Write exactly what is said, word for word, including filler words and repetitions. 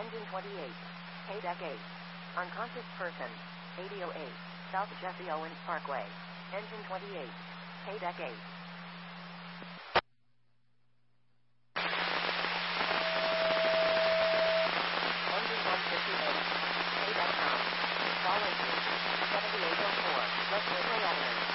Engine twenty-eight. K-Deck eight. Unconscious person. eighty oh eight. South Jesse Owens Parkway. Engine twenty-eight. K-Deck eight. Engine one fifty-eight. K-Deck nine. Stall engine. seventy-eight oh four. West Midway Avenue.